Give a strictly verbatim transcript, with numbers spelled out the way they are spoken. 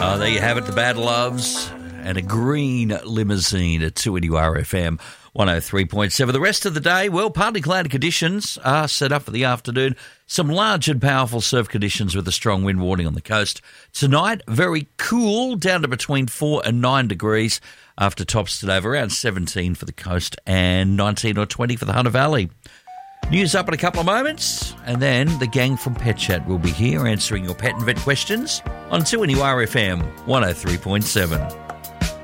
Uh, there you have it, the Bad Loves and a green limousine at two N U R F M one oh three point seven. The rest of the day, well, partly cloudy conditions are set up for the afternoon. Some large and powerful surf conditions with a strong wind warning on the coast. Tonight, very cool, down to between four and nine degrees after tops today of around seventeen for the coast and nineteen or twenty for the Hunter Valley. News up in a couple of moments, and then the gang from Pet Chat will be here answering your pet and vet questions on two N U R F M one oh three point seven.